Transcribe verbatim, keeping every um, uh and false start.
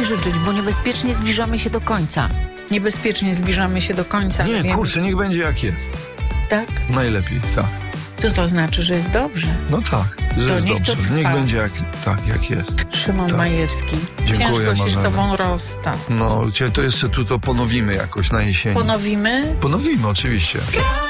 życzyć, bo niebezpiecznie zbliżamy się do końca. Niebezpiecznie zbliżamy się do końca. Nie, wiem. kurczę, niech będzie jak jest. Tak? Najlepiej, tak. To to znaczy, że jest dobrze. No tak, że To jest niech to dobrze. trwa. Niech będzie jak, tak, jak jest. Szymon Tak. Majewski. Dziękuję, Ciężko się z Marzena. tobą rozstać. No, cię to jeszcze tu to ponowimy jakoś na jesieni. Ponowimy? Ponowimy, oczywiście.